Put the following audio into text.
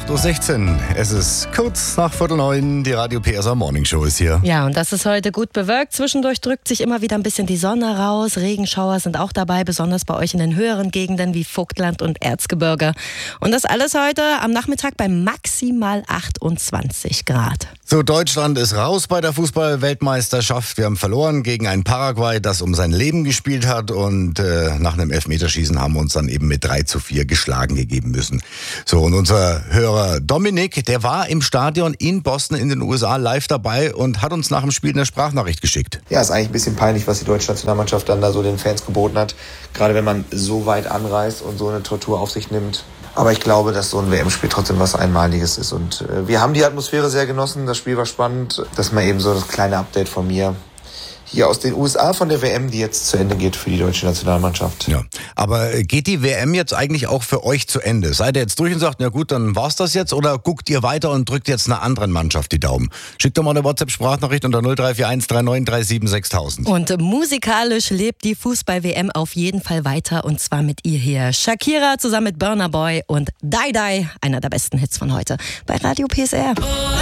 8.16 Uhr. Es ist kurz nach 8:45. Die Radio PSA Morning Show ist hier. Ja, und das ist heute gut bewölkt. Zwischendurch drückt sich immer wieder ein bisschen die Sonne raus. Regenschauer sind auch dabei, besonders bei euch in den höheren Gegenden wie Vogtland und Erzgebirge. Und das alles heute am Nachmittag bei maximal 28 Grad. So, Deutschland ist raus bei der Fußball-Weltmeisterschaft. Wir haben verloren gegen ein Paraguay, das um sein Leben gespielt hat. Und nach einem Elfmeterschießen haben wir uns dann eben mit 3:4 geschlagen gegeben müssen. So, und unser Hörer Dominik, der war im Stadion in Boston in den USA live dabei und hat uns nach dem Spiel eine Sprachnachricht geschickt. Ja, ist eigentlich ein bisschen peinlich, was die deutsche Nationalmannschaft dann da so den Fans geboten hat. Gerade wenn man so weit anreist und so eine Tortur auf sich nimmt. Aber ich glaube, dass so ein WM-Spiel trotzdem was Einmaliges ist. Und wir haben die Atmosphäre sehr genossen. Das Spiel war spannend. Das ist mal eben so das kleine Update von mir. Hier aus den USA von der WM, die jetzt zu Ende geht für die deutsche Nationalmannschaft. Ja, aber geht die WM jetzt eigentlich auch für euch zu Ende? Seid ihr jetzt durch und sagt, na gut, dann war's das jetzt? Oder guckt ihr weiter und drückt jetzt einer anderen Mannschaft die Daumen? Schickt doch mal eine WhatsApp-Sprachnachricht unter 0341 3937 6000. Und musikalisch lebt die Fußball-WM auf jeden Fall weiter. Und zwar mit ihr hier. Shakira zusammen mit Burna Boy und Die Die, einer der besten Hits von heute bei Radio PSR.